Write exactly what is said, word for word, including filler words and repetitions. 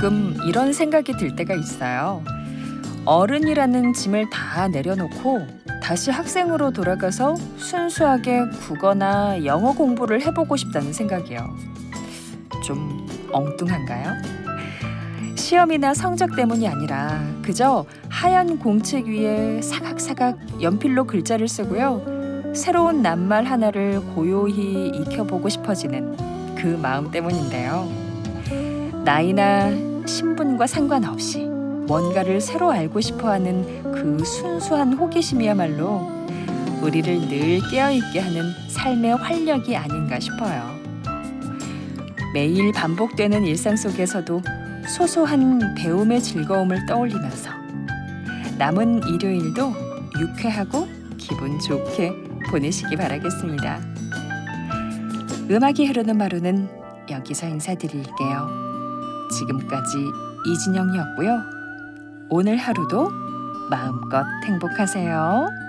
가끔 이런 생각이 들 때가 있어요. 어른이라는 짐을 다 내려놓고 다시 학생으로 돌아가서 순수하게 국어나 영어 공부를 해보고 싶다는 생각이요. 좀 엉뚱한가요? 시험이나 성적 때문이 아니라 그저 하얀 공책 위에 사각사각 연필로 글자를 쓰고요. 새로운 낱말 하나를 고요히 익혀보고 싶어지는 그 마음 때문인데요. 나이나 신분과 상관없이 뭔가를 새로 알고 싶어하는 그 순수한 호기심이야말로 우리를 늘 깨어있게 하는 삶의 활력이 아닌가 싶어요. 매일 반복되는 일상 속에서도 소소한 배움의 즐거움을 떠올리면서 남은 일요일도 유쾌하고 기분 좋게 보내시기 바라겠습니다. 음악이 흐르는 마루는 여기서 인사드릴게요. 지금까지 이진영이었고요. 오늘 하루도 마음껏 행복하세요.